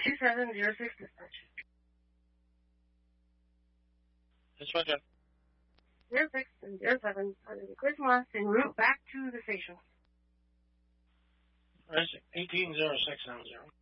2706 dispatch. Dispatch. 06 and 07 are the Christmas en route back to the station. 180670.